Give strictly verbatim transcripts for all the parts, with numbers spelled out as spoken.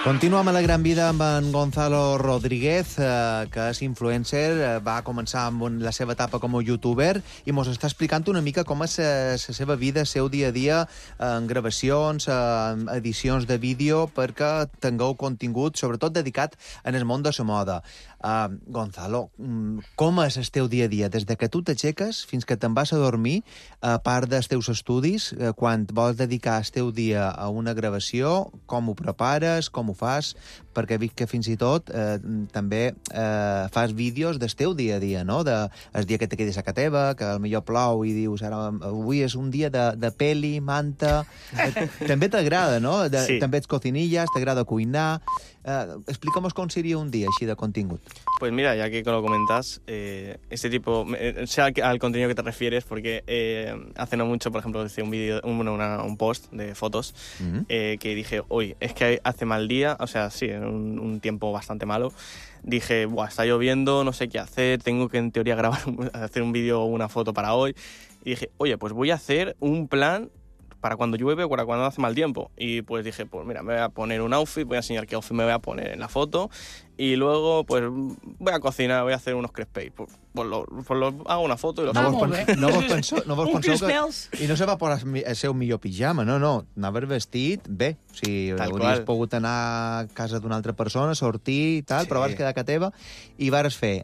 Continuem a la gran vida amb en Gonzalo Rodríguez, eh, que és influencer, eh, va començar amb un, la seva etapa com a youtuber i mos està explicant una mica com és la seva vida, el seu dia a dia, en gravacions, en edicions de vídeo, perquè tingueu contingut, sobretot dedicat en el món de la moda. Uh, Gonzalo, com és el teu dia a dia? Des de que tu t'aixeques fins que te'n vas a dormir, a part dels teus estudis, eh, quan vols dedicar el teu dia a una gravació, com ho prepares, com ho fas? Perquè he vist que fins i tot eh, també eh, fas vídeos del teu dia a dia, no? De, el dia que te quedis a casa teva, que potser plou i dius, ara, avui és un dia de, de peli, manta... Eh, també t'agrada, no? De, sí. També ets cocinillas, t'agrada cuinar... Uh, explica'm com seria un dia així de contingut. Pues mira, ya que lo comentas, eh, este tipo, eh, sea al, al contenido que te refieres, porque eh, hace no mucho, por ejemplo, hice un vídeo, un, una, un post de fotos, uh-huh. eh, que dije, hoy, es que hace mal día, o sea, sí, un, un tiempo bastante malo. Dije, buah, está lloviendo, no sé qué hacer, tengo que en teoría grabar, hacer un vídeo o una foto para hoy. Y dije, oye, pues voy a hacer un plan para cuando llueve o para cuando hace mal tiempo. Y pues dije, pues mira, me voy a poner un outfit, voy a enseñar qué outfit me voy a poner en la foto y luego pues voy a cocinar, voy a hacer unos crepes. Pues, pues, lo, pues lo, hago una foto i lo no faig. Vos pen, no vos penseu, no vos penseu que... I no se va posar el seu millor pijama, no, no. Anaves vestit bé. O sigui, tal hauries qual. pogut anar a casa d'una altra persona, sortir i tal, sí. Però vas quedar a casa teva i vares fer...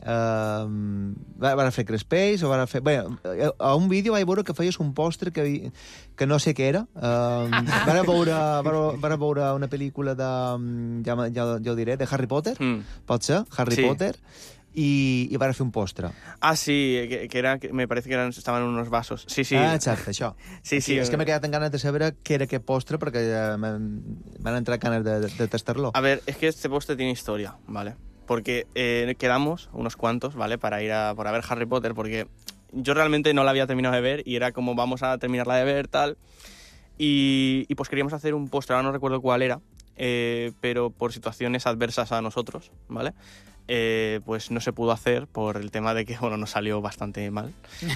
Uh, vares fer crespells o vares fer... Bé, a un vídeo vaig veure que feies un postre que, que no sé què era. Uh, vares veure, vares veure una pel·lícula de... Ja, ja, ja ho diré, de Harry Potter, mm. pot ser? Harry sí. Potter... I, i van fer un postre. Ah, sí, que, que era, que me parece que eran, estaban en unos vasos. Sí, sí. Ah, exacte, això. Sí, sí. sí és que m'he quedat en ganes de saber què era aquest postre perquè eh, m'han entrat ganes de, de, de tastar-lo. A ver, es que este postre tiene historia, ¿vale? Porque eh, quedamos unos cuantos, ¿vale? Para ir a, por a ver Harry Potter, porque yo realmente no la había terminado de ver y era como vamos a terminarla de ver, tal. Y, y pues queríamos hacer un postre, ahora no recuerdo cuál era, eh, pero por situaciones adversas a nosotros, ¿vale? Eh, pues no se pudo hacer por el tema de que, bueno, nos salió bastante mal.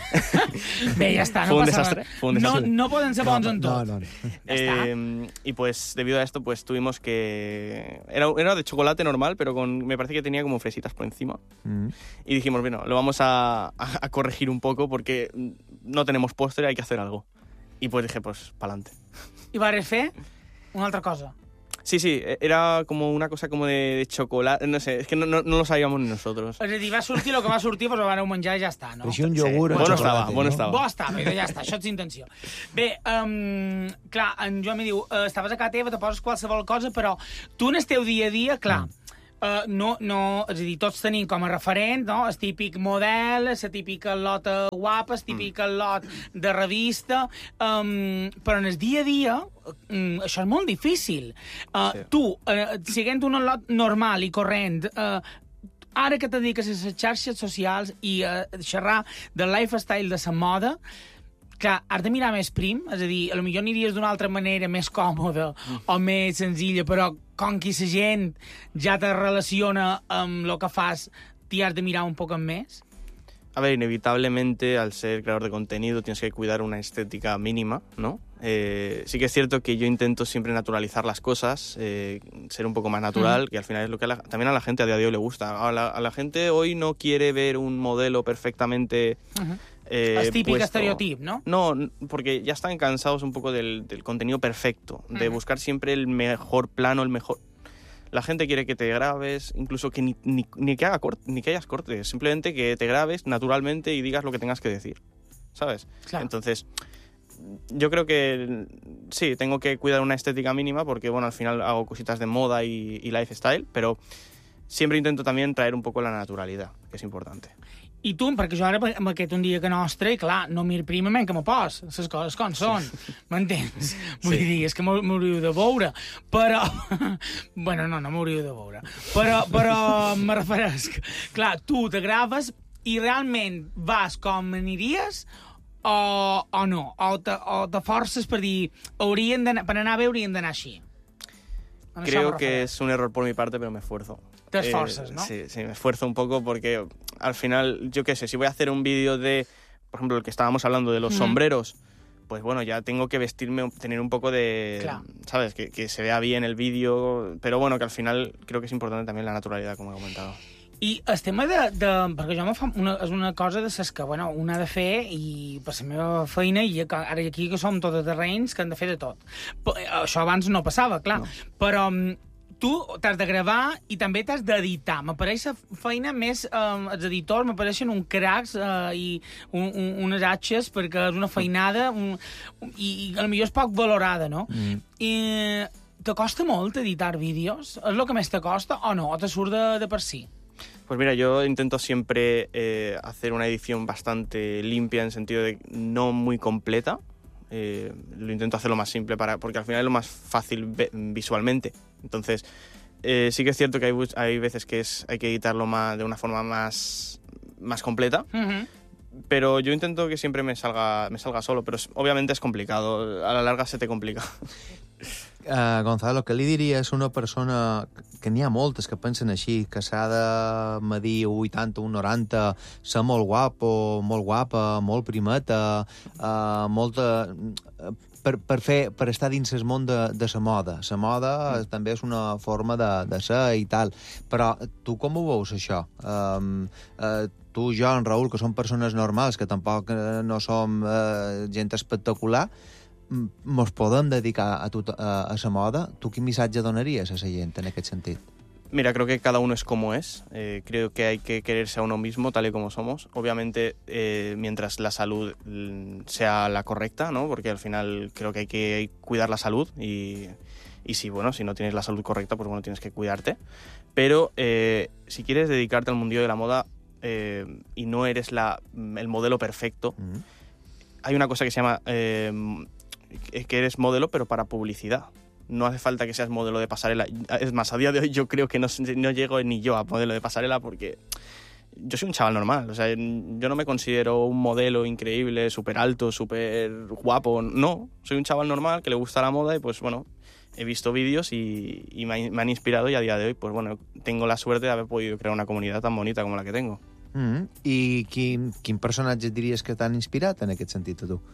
Bé, ja està, no fue un passa desastre, res. fue un desastre. No, no poden ser bons en tot. No, no, no. Ja està. Eh, y pues debido a esto pues tuvimos que... Era, era de chocolate normal, pero con me parece que tenía como fresitas por encima. Mm. Y dijimos, bueno, lo vamos a, a, a corregir un poco porque no tenemos postre, hay que hacer algo. Y pues dije, pues, pa'lante. I vas fer una altra cosa. Sí, sí, era como una cosa como de, de chocolate, no sé, es que no, no, no lo sabíamos ni nosotros. És a dir, va sortir el que va sortir, però ho vareu menjar i ja està, no? Però un iogurt... Sí. Bueno estava, bueno estava. Bo estava, ja està, això és intenció. Bé, um, clar, en Joan me diu, uh, estaves a casa teva, te poses qualsevol cosa, però tu en el teu dia a dia, clar, mm. Uh, no, no, és a dir, tots tenim com a referent, no? El típic model, la típica lot guapa, el típic mm. lot de revista, um, però en el dia a dia um, això és molt difícil. Uh, sí. Tu, uh, siguent un lot normal i corrent, uh, ara que te dediques a les xarxes socials i a uh, xerrar del lifestyle de la moda, clar, has de mirar més prim, és a dir, potser aniries d'una altra manera més còmoda mm. o més senzilla, però com que la gent ja te relaciona amb el que fas, t'hi has de mirar un poc més? A ver, inevitablemente, al ser creador de contenido, tienes que cuidar una estética mínima, ¿no? Eh, sí que es cierto que yo intento siempre naturalizar las cosas, eh, ser un poco más natural, mm. que al final es lo que a la, también a la gente a día de hoy le gusta. A la, a la gente hoy no quiere ver un modelo perfectamente... Uh-huh. Eh, el típic puesto. estereotip, ¿no? No, porque ya están cansados un poco del, del contenido perfecto, de uh-huh. buscar siempre el mejor plano, el mejor... La gente quiere que te grabes, incluso que ni, ni, ni, que, haga corte, ni que hayas cortes, simplemente que te grabes naturalmente y digas lo que tengas que decir, ¿sabes? Claro. Entonces, yo creo que sí, tengo que cuidar una estética mínima porque, bueno, al final hago cositas de moda y, y lifestyle, pero siempre intento también traer un poco la naturalidad, que es importante. I tu, perquè jo ara, amb aquest un dia que nostre, clar, no mir primament que me pos, les coses com són, sí. M'entens? Vull sí. dir, és que m'hauríeu de veure, però... bueno, no, no m'hauríeu de veure. Però, però me referesc, clar, tu te graves i realment vas com aniries o, o no? O te, o te forces per dir, haurien per anar bé haurien d'anar així? Creo que es un error por mi parte, pero me esfuerzo. Te esfuerzas, eh, ¿no? Sí, sí, me esfuerzo un poco porque al final, yo qué sé, si voy a hacer un vídeo de, por ejemplo, el que estábamos hablando de los mm. sombreros, pues bueno, ya tengo que vestirme, tener un poco de, Clar. ¿sabes? Que, que se vea bien el vídeo, pero bueno, que al final creo que es importante también la naturalidad, como he comentado. I el tema de... de perquè jo me fa una, és una cosa de ses que, bueno, un ha de fer i per la meva feina, i ara aquí que som tots terrenys que han de fer de tot. Però, això abans no passava, clar. No. Però tu t'has de gravar i també t'has d'editar. M'apareix la feina més... Eh, els editors m'apareixen un cracs eh, i un, un, unes atxes perquè és una feinada un, i, i potser és poc valorada, no? Mm. I te costa molt editar vídeos? És el que més te costa o no? O te surt de, de per si? Pues mira, yo intento siempre eh, hacer una edición bastante limpia en sentido de no muy completa. Eh, lo intento hacer lo más simple para, porque al final es lo más fácil visualmente. Entonces, eh, sí que es cierto que hay, hay veces que es, hay que editarlo más, de una forma más, más completa. Uh-huh. Pero yo intento que siempre me salga, me salga solo, pero es, obviamente es complicado. A la larga se te complica. Uh, Gonzalo, què li diries a una persona, que n'hi ha moltes que pensen així, que s'ha de medir un vuitanta, un noranta, ser molt guapo, molt guapa, molt primeta, uh, molta... Per, per, fer, per estar dins el món de, de la moda. La moda mm. també és una forma de, de ser i tal. Però tu com ho veus, això? Um, uh, tu, jo, en Raül, que som persones normals, que tampoc uh, no som uh, gent espectacular, mos podem dedicar a, tot, a, a la moda? Tu quin missatge donaries a la gent en aquest sentit? Mira, creo que cada uno es como es. Eh, creo que hay que quererse a uno mismo tal y como somos. Obviamente, eh, mientras la salud sea la correcta, ¿no? Porque al final creo que hay que cuidar la salud y, y si, bueno, si no tienes la salud correcta, pues bueno, tienes que cuidarte. Pero eh, si quieres dedicarte al mundillo de la moda eh, y no eres la, el modelo perfecto, mm-hmm. hay una cosa que se llama eh, que eres modelo, pero para publicidad. No hace falta que seas modelo de pasarela. Es más, a día de hoy yo creo que no, no llego ni yo a modelo de pasarela porque yo soy un chaval normal. O sea, yo no me considero un modelo increíble, súper alto, súper guapo. No, soy un chaval normal que le gusta la moda y pues bueno, he visto vídeos y, y me, me han inspirado y a día de hoy pues bueno, tengo la suerte de haber podido crear una comunidad tan bonita como la que tengo. Mm-hmm. I quin, quin personatge diries que t'han inspirat en aquest sentit a tu?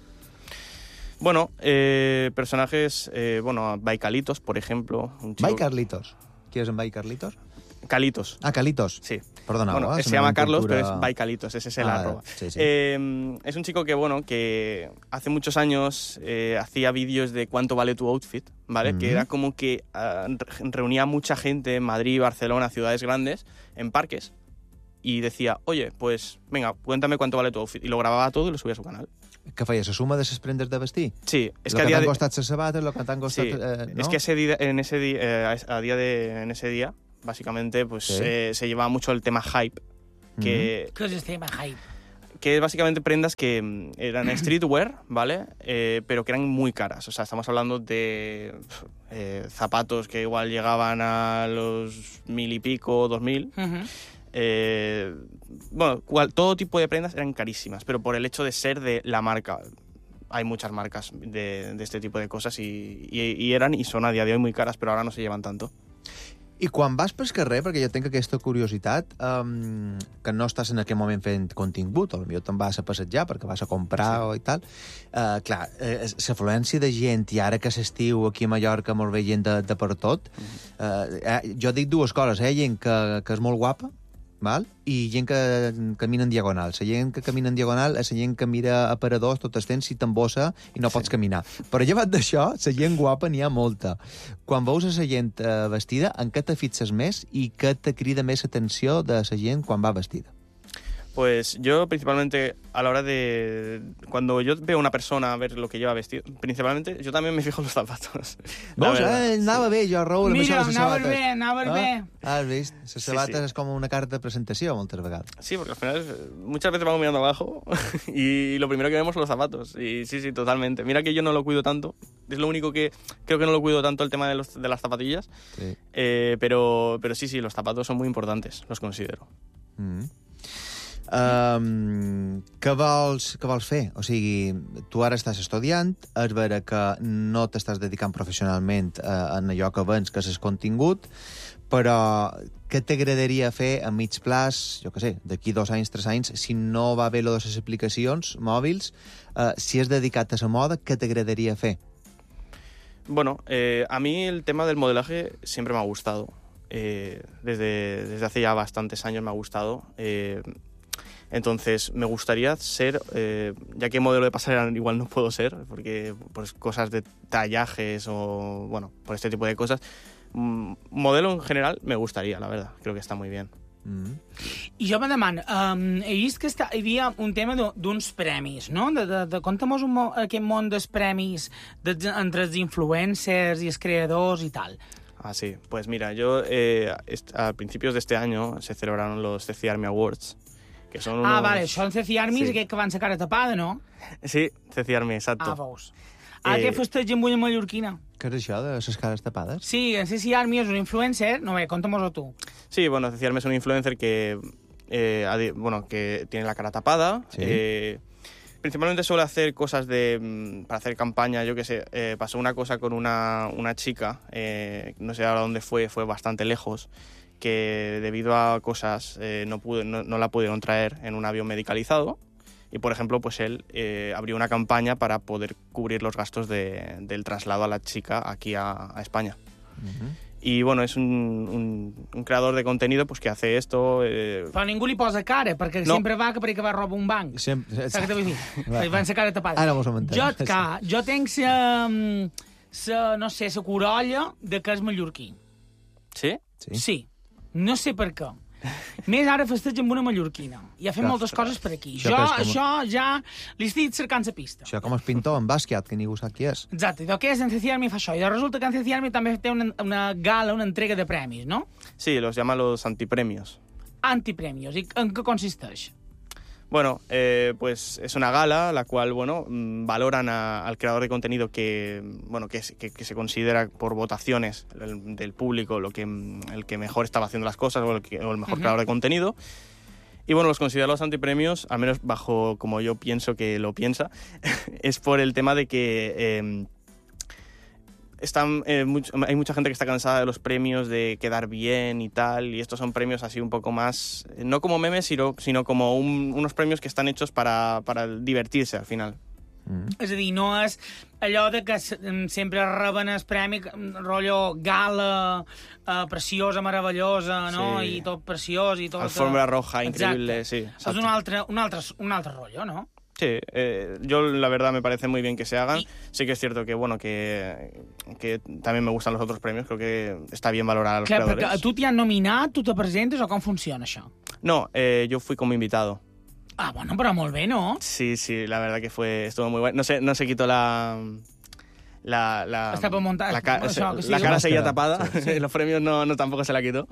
Bueno, eh, personajes, eh, bueno, Bai Carlitos, por ejemplo. Un chico... Bai Carlitos. ¿Quién es en Bai Carlitos? Calitos. Ah, Calitos. Sí. Perdona. Bueno, ¿no? se llama Carlos, cultura... pero es Bai Calitos, ese es el ah, arroba. Sí, sí. Eh, es un chico que, bueno, que hace muchos años eh, hacía vídeos de cuánto vale tu outfit, ¿vale? Mm-hmm. Que era como que uh, reunía mucha gente en Madrid, Barcelona, ciudades grandes, en parques, y decía, oye, pues, venga, cuéntame cuánto vale tu outfit. Y lo grababa todo y lo subía a su canal. Què feia, la suma de les prendes de vestir? Sí. És lo que, que t'han de... costat les sabates, lo que t'han costat... Sí. Eh, ¿no? Es que ese día, en ese día, eh, a día de, en ese día, básicamente, pues sí. eh, se llevaba mucho el tema hype. Que, mm-hmm. ¿Qué es el tema hype? Que es básicamente prendas que eran streetwear, ¿vale? Eh, pero que eran muy caras. O sea, estamos hablando de eh, zapatos que igual llegaban a los mil y pico, dos mil. Mm-hmm. Eh, bueno, cual, todo tipo de prendas eran carísimas, pero por el hecho de ser de la marca. Hay muchas marcas de, de este tipo de cosas y, y, y eran y son a día de hoy muy caras, pero ahora no se llevan tanto. I quan vas pel carrer, perquè jo tinc aquesta curiositat, um, que no estàs en aquell moment fent contingut, potser te'n vas a passejar perquè vas a comprar sí. o i tal, uh, clar, l'afluència de gent, i ara que s'estiu aquí a Mallorca molt bé gent de, de per tot, uh, eh, jo dic dues coses, eh? Gent que, que és molt guapa, val? I gent que camina en diagonal. La gent que camina en diagonal és la gent que mira aparadors tot el temps i t'embossa i no sí. pots caminar. Però llevat d'això, la gent guapa n'hi ha molta. Quan veus a la gent eh, vestida, en què te fixes més i què te crida més atenció de la gent quan va vestida? Pues yo principalmente a la hora de... Cuando yo veo a una persona a ver lo que lleva vestido, principalmente yo también me fijo en los zapatos. Veus? Eh, anava bé jo, Raül, Mira, amb això de les anava sabates. bé, anava ah? bé. Has vist? Les sabates sí, sí. és com una carta de presentació moltes vegades. Sí, porque al final muchas veces vamos mirando abajo y lo primero que vemos son los zapatos. Y sí, sí, totalmente. Mira que yo no lo cuido tanto. Es lo único que creo que no lo cuido tanto el tema de, los, de las zapatillas. Sí. Eh, pero, pero sí, sí, los zapatos son muy importantes, los considero. Mm. Um, què, vols, què vols fer? O sigui, tu ara estàs estudiant, és vera que no t'estàs dedicant professionalment uh, en allò que vens, que és el contingut, però què t'agradaria fer a mig plaç, jo què sé, d'aquí dos anys, tres anys, si no va bé lo de les aplicacions mòbils, uh, si has dedicat a la moda, què t'agradaria fer? Bueno, eh, a mí el tema del modelaje siempre me ha gustado. Eh, desde, desde hace ya bastantes años me ha gustado. Eh, entonces, me gustaría ser, eh, ya que modelo de pasarela igual no puedo ser, porque pues, cosas de tallajes o, bueno, por este tipo de cosas, mm, modelo en general me gustaría, la verdad. Creo que está muy bien. Mm. I jo me demano, um, he vist que està, hi havia un tema d'uns premis, no? De, de, de Conta'm un, aquest món dels premis de, entre els influencers i els creadors i tal. Ah, sí. Pues mira, yo eh, a principios de este año se celebraron los C C Army Awards, que son unos... Ah, vale, això en C C Army Sí. és aquest que van ser cara tapada, no? Sí, C C Army, exacto. Ah, veus. Ah, Eh, que festeig amb una mallorquina. Què és això, de les cares tapades? Sí, en C C Army és un influencer. No, bé, conta'm-ho tu. Sí, bueno, C C Army es un influencer que, eh, adi- bueno, que tiene la cara tapada. Sí. Eh, principalmente suele hacer cosas de mm, para hacer campaña, yo qué sé. Eh, pasó una cosa con una, una chica, eh, no sé ahora dónde fue, fue bastante lejos, que debido a cosas eh, no, pudo, no, no la pudieron traer en un avión medicalizado. Y, por ejemplo, pues él eh, abrió una campaña para poder cubrir los gastos de, del traslado a la chica aquí a, a España. Uh-huh. Y bueno, es un, un, un creador de contenido pues que hace esto. Eh... Però ningú li posa cara, perquè No. sempre va que perquè va robar un banc. Sempre... Saps què t'ho vull dir? Va. Van ser cara tapada. Ara mos ho m'entens. Jo, clar, jo tenc sa, sa, no sé, sa corolla de que és mallorquí. ¿Sí? Sí. Sí. No sé per què. Més ara festeig amb una mallorquina. I ha fet Clar. moltes coses per aquí. Això Jo, que és com- això ja li estic cercant la pista. Això com el pintor en bàsquet, que ningú sap qui és. Exacte. I del que és en C C Army fa això. I resulta que en C C Army també té una, una gala, una entrega de premis, no? Sí, los llama los antipremios. Antipremios. I en què consisteix? Bueno, eh, pues es una gala la cual, bueno, mm, valoran a- al creador de contenido que, bueno, que, es- que- que se considera por votaciones el- del público lo que, mm, el que mejor estaba haciendo las cosas o el, que- o el mejor Ujú. creador de contenido. Y bueno, los considera los antipremios, al menos bajo como yo pienso que lo piensa, es por el tema de que eh, están, eh, much- hay mucha gente que está cansada de los premios, de quedar bien y tal, y estos son premios así un poco más, eh, no como memes, sino, sino como un- unos premios que están hechos para, para divertirse al final. Mm. És a dir, no és allò de que s- em, sempre reben el premi, em, rotllo gala, eh, preciosa, meravellosa, no? Sí. I tot preciós i tot... Alfombra roja, Exacte. increíble, sí. És exacto. un altre, un, altre, un altre rotllo, no? Sí, eh, yo la verdad me parece muy bien que se hagan. Y- Sí que es cierto que, bueno, que, que también me gustan los otros premios, creo que está bien valorar a los Clar, perquè creadores. a tu t'hi han nominat, tu te presentes o com funciona això? No, eh, yo fui como invitado. Ah, bueno, però molt bé, no? Sí, sí, la verdad que fue estuvo muy bueno. No se, no se quitó la... La, la, Està per muntar- la, ca- això, que sí, la és cara una seguía máscara. tapada. Los premios no, no tampoco se la quitó.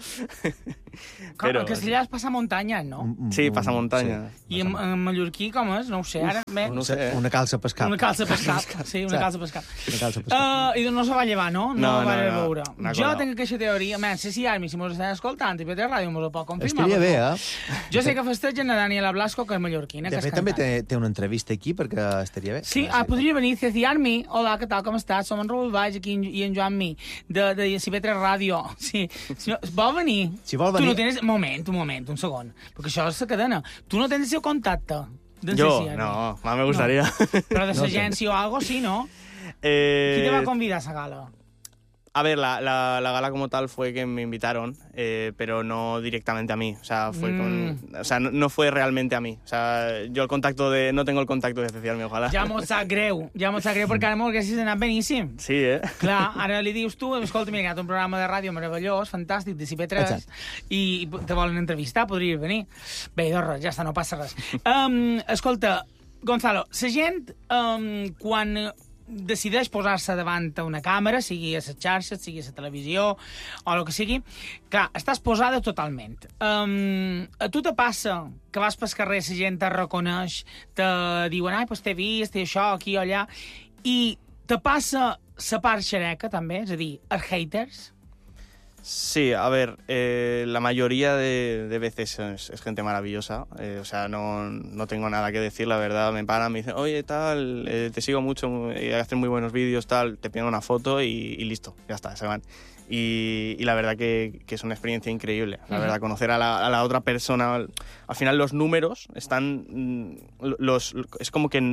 Com, Però- en castellà es passa muntanya, no? Un- Sí, un- passamuntanya. sí, I en, en mallorquí com és? No ho sé, ara... Bé, no sé. Una calça per cap. una calça per cap. Sí, una Saps? calça per cap. Una calça per cap. Uh, I no se va llevar, no? No, No, no va no, no, veure. n'ha Jo colat. tinc aquesta teoria. Man, sí, sí, Armi, si mos estan escoltant, i P T Ràdio mos ho pot confirmar. Estaria per bé, favor. eh? Jo sé que festegen la Daniela Blasco, que és mallorquina, De que és fet, també cantant. té, té una entrevista aquí, perquè estaria bé. Sí, ah, podria venir Ceci Armi. Hola, què tal, com estàs? Som en Raül Valls aquí en- i en Joan Mi, de, de C B tres Ràdio. Sí. Si no, vol venir? Si vol Tu venir- no tens... Un moment, un moment, un segon. Perquè això és la cadena. Tu no tens el seu contacte d'en Yo, Ceci Armi. no, más me gustaría. Però de No l'agència o algo, sí, no? Eh, Qui te va convidar a esa gala? A ver, la, la, la gala como tal fue que me invitaron, eh, pero no directamente a mí. O sea, fue con, o sea no, no fue realmente a mí. O sea, yo el contacto de... No tengo el contacto de Ceci Armi, ojalá. Ja m'ho sap greu, ja m'ho sap greu, perquè ara m'ho haguessis anat beníssim. Sí, ¿eh? Clar, ara li dius tu, escolta, m'he agafat un programa de ràdio meravellós, fantàstic, de C B tres, Exacte. i te volen entrevistar, podria venir. Bé, doncs res, ja està, no passa res. Um, escolta, Gonzalo, la gent, um, quan decideix posar-se davant a una càmera, sigui a les xarxes, sigui a la televisió, o el que sigui, clar, estàs posada totalment. Um, a tu te passa que vas pel carrer, la gent te reconeix, te diuen, ai, pues t'he vist, t'he això, aquí o allà, i te passa la part xereca, també, és a dir, els haters? Sí, a ver, eh, la mayoría de, de veces es, es gente maravillosa, eh, o sea, no, no tengo nada que decir, la verdad, me paran, me dicen, oye, tal, eh, te sigo mucho, eh, haces muy buenos vídeos, tal, te piden una foto y, y listo, ya está, se van. Y, y la verdad que, que es una experiencia increíble, la verdad, conocer a la, a la otra persona, al final los números están, los, es como que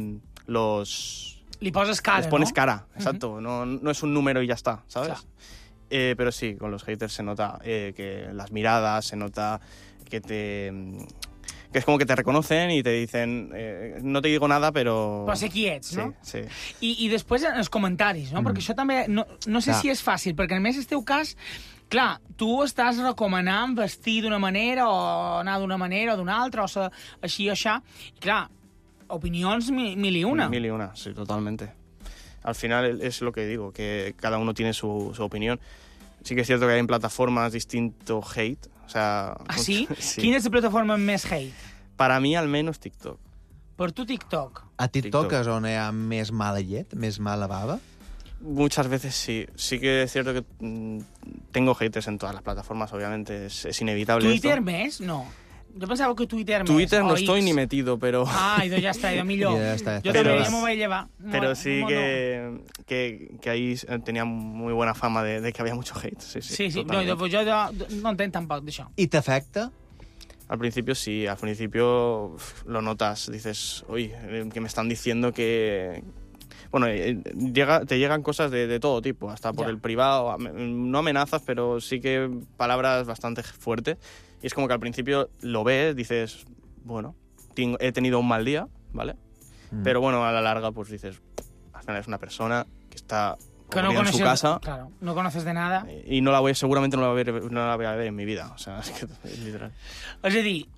los... Li poses cara, les pones no? cara, exacto, no, no es un número y ya está, ¿sabes? Claro. Eh, pero sí, con los haters se nota eh, que las miradas, se nota que te... que es como que te reconocen i te dicen, eh, no te digo nada, però... Però sé qui ets, no? Sí, sí. I, i després en els comentaris, no? Mm. Perquè això també... No, no sé Clar. si és fàcil, perquè a més el teu cas... Clar, tu estàs recomanant vestir d'una manera o anar d'una manera o d'una altra, o ser així o aixà. I clar, opinions mil, mil i una. Mil y una, sí, totalmente. Al final es lo que digo, que cada uno tiene su, su opinión. Sí que es cierto que hay en plataformas distinto hate. O sea, Ah, sí? sí. Quina és la plataforma amb més hate? Para mí, al menos, TikTok. Per tu, TikTok. A TikTok, TikTok. és on hi ha més mala llet, més mala bava? Muchas veces sí. Sí que es cierto que mm, tengo haters en todas las plataformas, obviamente. Es, es inevitable Twitter esto. més? No. Jo pensava que Twitter més. Twitter no o estoy X. ni metido, pero... Ai, doncs ja està, jo millor. Ja està, ja jo està. també Però- ja m'ho vaig llevar. Pero No, sí no, que, que, que ahí tenía muy buena fama de, de que había mucho hate. Sí, sí, Sí, sí, no, totalmente. jo, jo, jo no entenc tampoc d'això. I t'afecta? Al principio sí, al principio uf, lo notas, dices, oye, eh, que me están diciendo que... Bueno, eh, llega, te llegan cosas de, de todo tipo, hasta por Ya. el privado, am- no amenazas, pero sí que palabras bastante fuertes. Y es como que al principio lo ves, dices, bueno, tengo- he tenido un mal día, ¿vale? Mm. Pero bueno, a la larga, pues dices, al final es una persona que está Que no aburrida en su conoces, casa claro, no conoces de nada. y no la voy, seguramente no la, voy a ver, no la voy a ver en mi vida. O sea, es que es literal. És a dir,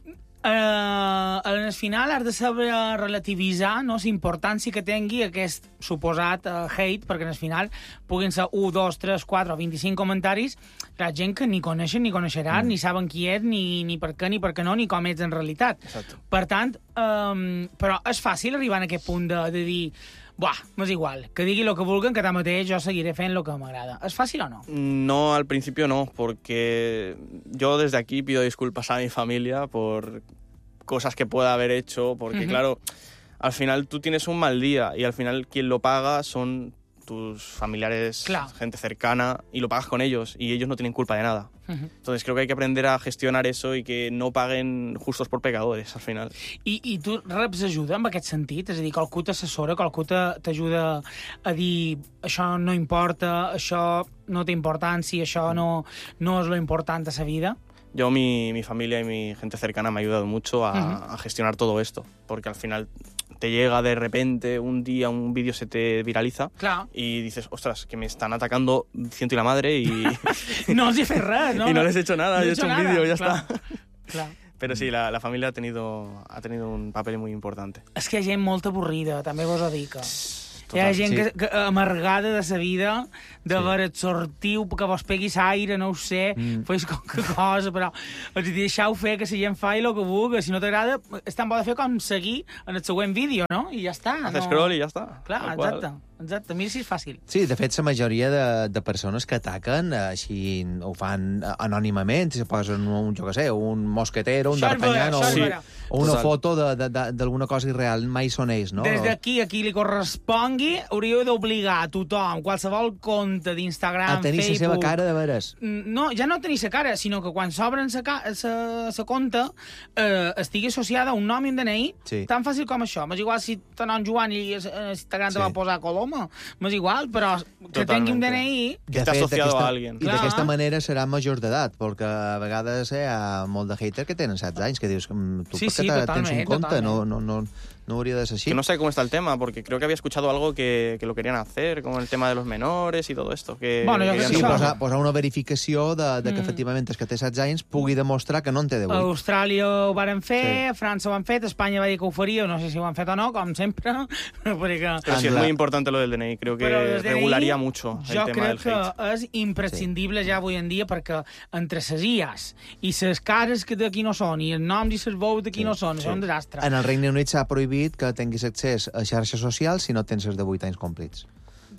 eh, en el final has de saber relativitzar, no, la importància que tingui aquest suposat eh, hate, perquè en el final puguin ser un, dos, tres, quatre o vint-i-cinc comentaris, la gent que ni coneixen ni coneixeran, mm. ni saben qui ets, ni, ni per què, ni per què no, ni com ets en realitat. Exacto. Per tant, eh, però és fàcil arribar a aquest punt de, de dir buah, m'és igual, que digui el que vulguen, que tanmateix jo seguiré fent el que m'agrada. És fàcil o no? No, al principio no, porque yo desde aquí pido disculpas a mi familia por cosas que pueda haber hecho, porque Ujú. claro, al final tú tienes un mal día y al final quien lo paga son tus familiares, Claro. gente cercana, y lo pagas con ellos, y ellos no tienen culpa de nada. Uh-huh. Entonces creo que hay que aprender a gestionar eso y que no paguen justos por pecadores, al final. I, I tu reps ajuda en aquest sentit? És a dir, qualcú t'assessora, qualcú te- t'ajuda a dir això no importa, això no té importància, això no, no és lo important a la vida? Yo, mi, mi familia y mi gente cercana me ha ayudado mucho a, Ujú. a gestionar todo esto, porque al final te llega de repente un día, un vídeo se te viraliza Clar. y dices, ostras, que me están atacando ciento y la madre y, No els hi fes res, no? y no les he hecho nada, No yo he he hecho un nada, vídeo, ya clar. está. Clar. Pero sí, la, la familia ha tenido, ha tenido un papel muy importante. És que hi ha gent molt avorrida, també vos ho dic. Hi ha Total, gent sí. que, que amargada de sa vida, de sí. veure, sortiu, que vos pegui l'aire, no ho sé, mm. fes qualque cosa, però és a dir, deixeu fer que la gent fa el que vulgui, si no t'agrada, és tan bo de fer com seguir en el següent vídeo, no? I ja està. Haces no... scroll y ya está. Clar, tal cual. exacte, exacte. Mira si és fàcil. Sí, de fet, la majoria de, de persones que ataquen eh, així ho fan eh, anònimament, se posen un, jo què sé, un mosquetero, un Això és d'Artagnan, vera, o, això és un, vera. o una Total. foto de- de- de- d'alguna cosa irreal, mai són ells, no? Des d'aquí, a qui li correspongui, hauríeu d'obligar a tothom, qualsevol compte A d'Instagram, tenir la Facebook... seva cara de veres. No, ja no tenir sa cara, sinó que quan s'obren sa, ca- sa, sa compte eh, estigui associada a un nom i un D N I, Sí. tan fàcil com això. M'és igual si te nom Joan i a Instagram Sí. te va posar Coloma, m'és igual, però que Totalmente. tingui un D N I... Que esté asociado d'aquesta- a alguien. I Clar. d'aquesta manera seran majors d'edat, perquè a vegades eh, hi ha molt de hater que tenen setze anys, que dius, "Mm, tu Sí, per què sí, te- tens totalment, un compte? totalment. No, no, no, no hauria de ser així. Que no sé cómo está el tema, porque creo que había escuchado algo que, que lo querían hacer, como el tema de los menores y todo esto. Que Bueno, jo querían crec Sí, que regular. això- posar, posar una verificació de, de que Mm. efectivament és que té setze anys pugui demostrar que no en té A divuit. Austràlia ho varen fer, a França ho han fet, Espanya va dir que ho faria, no sé si ho han fet o no, com sempre, perquè... Pero sí, es Angla- muy importante lo del D N I. Creo que Però el D N I, regularía mucho el jo tema del crec hate. que és imprescindible ja avui en dia, perquè entre ses I As i ses cares que d'aquí no són i els noms i ses veus d'aquí Sí, no són, sí. això és un desastre. En el Regne Unit s'ha prohibit que tinguis accés a xarxes socials si no tens els divuit anys complits.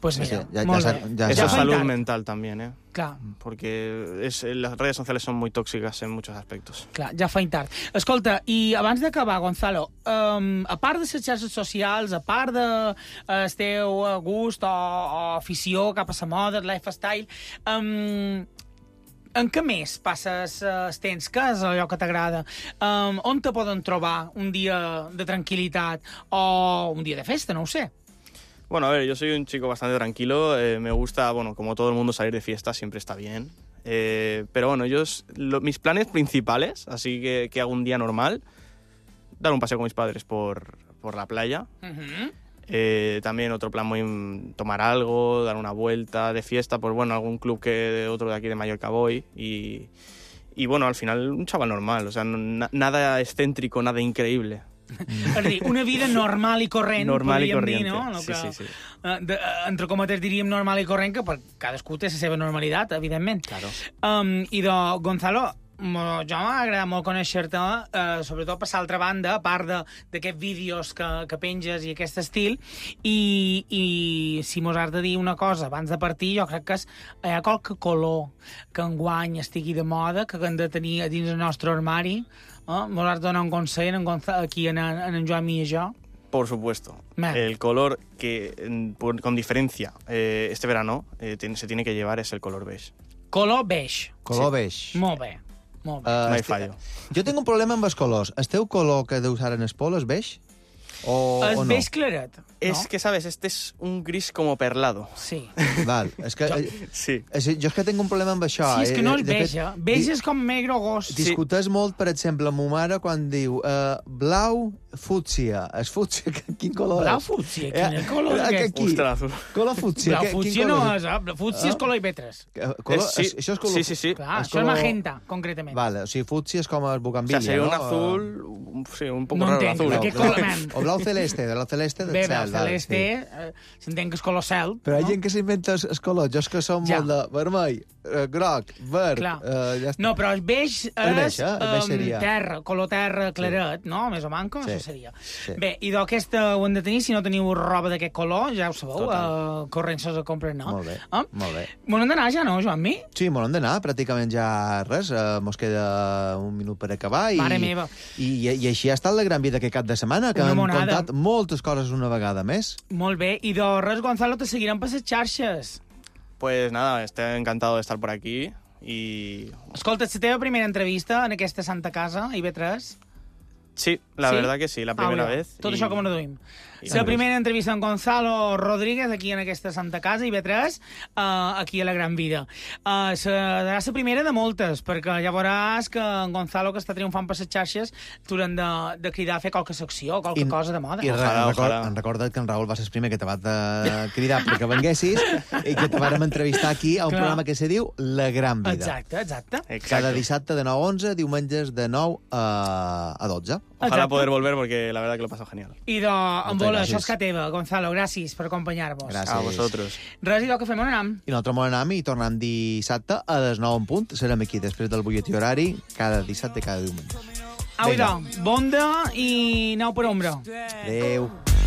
Pues mira, Sí, ya- molt ya bé. sa- ya Eso Ja es fa salud tard. mental también, ¿eh? Clar, Porque es, las redes sociales son muy tóxicas en muchos aspectos. clar, ja fa tard. Escolta, i abans d'acabar, Gonzalo, um, a part de les xarxes socials, a part de uh, el teu uh, gust o, o afició cap a la moda, el lifestyle, um, en què més passes uh, el temps? Què és allò que t'agrada? Um, on te poden trobar un dia de tranquil·litat o un dia de festa, no ho sé. Bueno, a ver, yo soy un chico bastante tranquilo. eh, me gusta, bueno, como todo el mundo, salir de fiesta siempre está bien. Eh, pero bueno, yo, s- lo- mis planes principales, así que, que hago un día normal, dar un paseo con mis padres por, por la playa. Uh-huh. Eh, también otro plan muy mm, tomar algo, dar una vuelta de fiesta, pues bueno, algún club que otro de aquí de Mallorca voy y, y bueno, al final un chaval normal, o sea, no- na- nada excéntrico, nada increíble. És a dir, una vida normal i corrent, Normal i podríem dir, corriente, no? sí, que, sí, sí. eh, De, eh, entre cometes diríem normal i corrent, que per cadascú té la seva normalitat, evidentment. Claro. Um, I de Gonzalo, mo- jo m'ha agradat molt conèixer-te, eh, sobretot per l'altra banda, a part de- d'aquests vídeos que, que penges i aquest estil, i, i si mos has de dir una cosa abans de partir, jo crec que és, hi ha qualque color que enguany estigui de moda, que hem de tenir a dins el nostre armari. Eh? Mos has de donar un consell en Gonza- aquí en, en, en Joan i jo. Por supuesto. Man. El color que, en- por- con diferencia, eh, este verano eh, tiene- se tiene que llevar es el color beige. Color beige. Color beige. Molt bé, molt bé. Uh, No hi este- fallo. Jo tinc un problema amb els colors. El teu color que deus ara en el polo és beige? O, És o no? beige claret, no? Es que, ¿sabes? Este es un gris como perlado. Sí. Val, és que... eh, Sí. és, jo és que tinc un problema amb això. Sí, és que eh, no de- és de beige, fet, eh? Beige di- és com negre o gos. Discuteix molt, per exemple, amb ma mare quan diu uh, blau, fúcsia. És fúcsia, quin color Blau és? fúcsia, Eh, quin color és aquí, aquest? aquí. Ostres, azul. Color fúcsia. Blau que- quin fútsia no color és, eh? Blau fútsia és color I B tres. Eh, Color, Es- sí. és- Això és color... Sí, sí, sí. Clar, és això és color- magenta, concretament. Vale, o sigui, fútsia és com el O sea, bugambilia, sería no? un Eh, azul, un- sí, un poco No raro el entenc, azul. de ¿eh? què color, man? O blau celeste, de blau celeste del Bé, cel. blau vale, celeste, sí. eh, s'entén que és color cel. Però hi ha no? gent que s'inventa els, els colors. Jo és que som Ja. molt de vermell, eh, groc, verd... Clar. Eh, ja està. No, però el beige és El beige, eh? El beige em, seria. terra, color terra claret, no? Més o manco, Sí. això seria. Sí. Bé, i d'aquesta ho hem de tenir, si no teniu roba d'aquest color, ja ho sabeu, Total. uh, corrents-se a comprar, no? Molt bé, Eh? molt bé. M'ho hem d'anar ja, no, Joan-Mi? Sí, molt hem d'anar, pràcticament ja res, eh, mos queda un minut per acabar. I, Mare meva. I, i, I així ha estat la gran vida aquest cap de setmana, que Una hem monada. contat moltes coses una vegada més. Molt bé, i de res, Gonzalo, te seguirem per les xarxes. Pues nada, estoy encantado de estar por aquí y Escolta, és la teva primera entrevista en aquesta Santa Casa, I B tres? sí, la Sí? verdad que sí, la primera Au, ja. vez. Tot y- això com ho reduïm. i La res. primera entrevista amb Gonzalo Rodríguez aquí en aquesta Santa Casa, I B tres, uh, aquí a la Gran Vida. Uh, serà la primera de moltes, perquè ja veuràs que en Gonzalo, que està triomfant per les xarxes, t'hauran de, de cridar a fer qualque secció, qualque I- cosa de moda. I re, Ojalà, record, ojalà. em recorda't que en Raül va ser el primer que te va de cridar perquè venguessis i que te vàrem entrevistar aquí a un Clar. programa que se diu La Gran Vida. Exacte, exacte. Exacto. Cada dissabte de nou a onze, diumenges de nou a, a dotze. Ojalá Exacte. poder volver porque la verdad que lo he pasado genial. I de, en Moltes vola, gràcies. això és que teva, Gonzalo, gràcies per acompanyar-vos. Gràcies. A vosotros. Res, i del que fem on anem? I nosaltres molt anem i tornem dissabte a les nou en punt. Serem aquí després del butlletí horari cada dissabte i cada diumenge. Au, Vinga. idò, bon dia i aneu per ombra. Adéu.